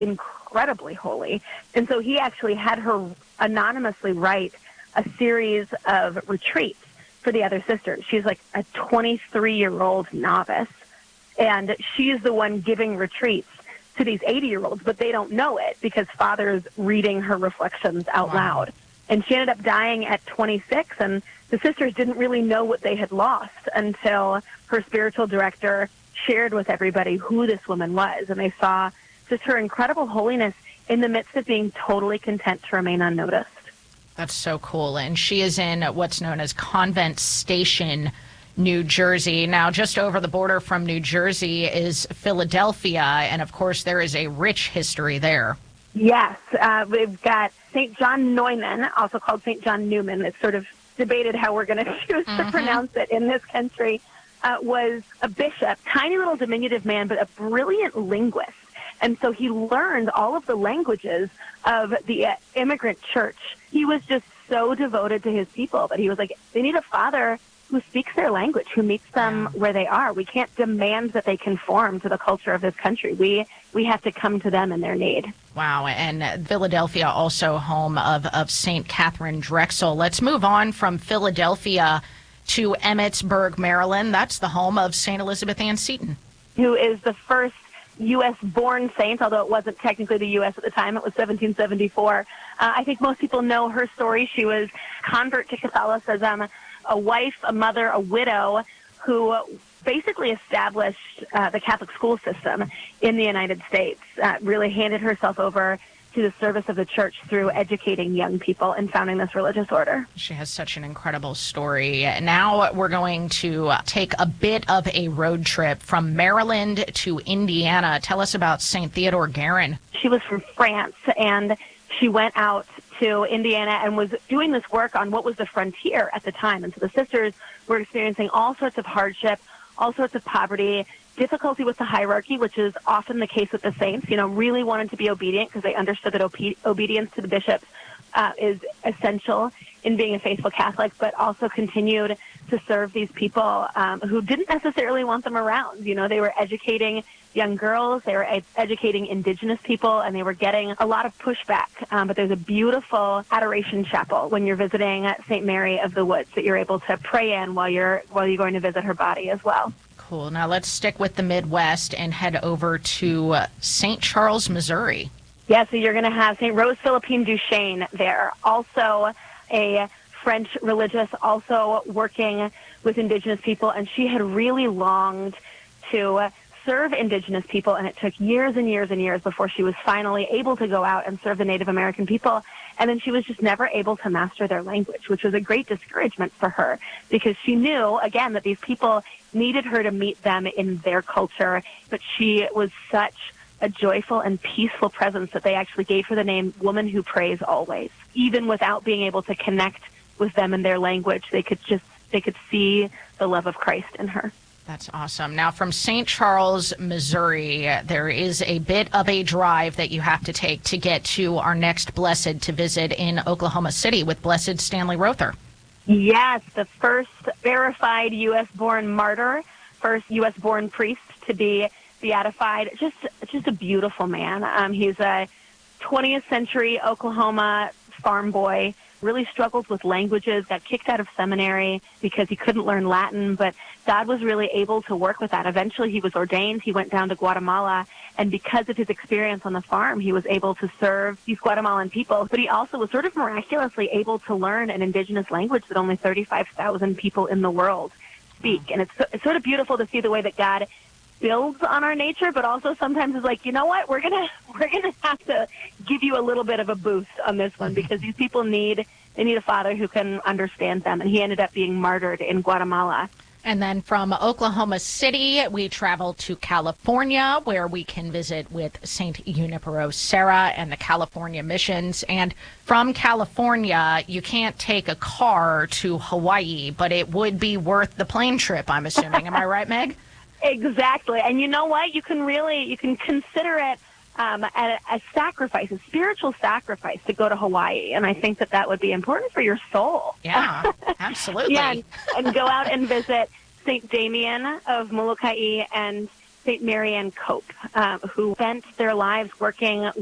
incredibly holy. And so he actually had her anonymously write a series of retreats for the other sisters. She's like a 23-year-old novice, and she's the one giving retreats to these 80-year-olds, but they don't know it because Father's reading her reflections out loud. And she ended up dying at 26, and the sisters didn't really know what they had lost until her spiritual director shared with everybody who this woman was, and they saw just her incredible holiness in the midst of being totally content to remain unnoticed. That's so cool. And she is in what's known as Convent Station, New Jersey. Now, just over the border from New Jersey is Philadelphia, and of course there is a rich history there. Yes, we've got St. John Neumann, also called St. John Newman. It's sort of debated how we're going to choose to pronounce it in this country, was a bishop, tiny little diminutive man, but a brilliant linguist. And so he learned all of the languages of the immigrant church. He was just so devoted to his people that he was like, they need a father who speaks their language, who meets them where they are. We can't demand that they conform to the culture of this country. We have to come to them in their need. Wow. And Philadelphia, also home of St. Catherine Drexel. Let's move on from Philadelphia to Emmitsburg, Maryland. That's the home of St. Elizabeth Ann Seton, who is the first U.S.-born saint, although it wasn't technically the U.S. at the time. It was 1774. I think most people know her story. She was a convert to Catholicism, a wife, a mother, a widow, who basically established the Catholic school system in the United States, really handed herself over to the service of the church through educating young people and founding this religious order. She has such an incredible story. Now we're going to take a bit of a road trip from Maryland to Indiana. Tell us about St. Theodore Guerin. She was from France, and she went out to Indiana and was doing this work on what was the frontier at the time. And so the sisters were experiencing all sorts of hardship, all sorts of poverty, difficulty with the hierarchy, which is often the case with the saints, really wanted to be obedient because they understood that obedience to the bishops is essential in being a faithful Catholic, but also continued to serve these people who didn't necessarily want them around. They were educating young girls, they were educating indigenous people, and they were getting a lot of pushback. But there's a beautiful adoration chapel when you're visiting St. Mary of the Woods that you're able to pray in while you're going to visit her body as well. Cool. Now let's stick with the Midwest and head over to St. Charles, Missouri. Yeah, so you're going to have St. Rose Philippine Duchesne there, also a French religious, also working with indigenous people, and she had really longed to serve indigenous people, and it took years and years and years before she was finally able to go out and serve the Native American people. And then she was just never able to master their language, which was a great discouragement for her because she knew, again, that these people needed her to meet them in their culture, but she was such a joyful and peaceful presence that they actually gave her the name Woman Who Prays Always. Even without being able to connect with them in their language, they could see the love of Christ in her. That's awesome. Now, from St. Charles, Missouri, there is a bit of a drive that you have to take to get to our next blessed to visit in Oklahoma City with Blessed Stanley Rother. Yes, the first verified U.S.-born martyr, first U.S.-born priest to be beatified. Just a beautiful man. He's a 20th century Oklahoma farm boy, really struggled with languages, got kicked out of seminary because he couldn't learn Latin, but God was really able to work with that. Eventually he was ordained, he went down to Guatemala, and because of his experience on the farm, he was able to serve these Guatemalan people, but he also was sort of miraculously able to learn an indigenous language that only 35,000 people in the world speak. And it's sort of beautiful to see the way that God builds on our nature, but also sometimes is like, you know what, we're gonna have to give you a little bit of a boost on this one because these people need a father who can understand them. And he ended up being martyred in Guatemala. And then from Oklahoma City, we travel to California, where we can visit with St. Junipero Serra and the California Missions. And from California, you can't take a car to Hawaii, but it would be worth the plane trip, I'm assuming. Am I right, Meg? Exactly. And you know what? You can consider it a sacrifice, a spiritual sacrifice to go to Hawaii. And I think that would be important for your soul. Yeah, absolutely. Yeah, and go out and visit St. Damien of Molokai and St. Mary Ann Cope, who spent their lives working